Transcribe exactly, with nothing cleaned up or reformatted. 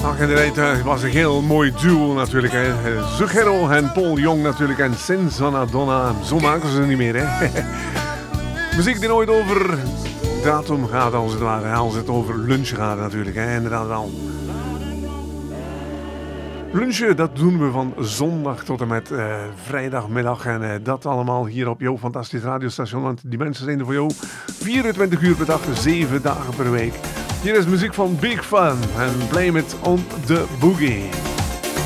Ach, inderdaad, het was een heel mooi duo natuurlijk. Hè. Zucchero en Paul Young natuurlijk. En Senza Donna. Zo maken ze niet meer, hè. Muziek die nooit over datum gaat, als het ware. Als het over lunch gaat natuurlijk, hè. Inderdaad wel. Lunchen, dat doen we van zondag tot en met uh, vrijdagmiddag. En uh, dat allemaal hier op jouw fantastisch radiostation. Want die mensen zijn er voor jou vierentwintig uur per dag, zeven dagen per week. Hier is muziek van Big Fun en Blame It on the Boogie.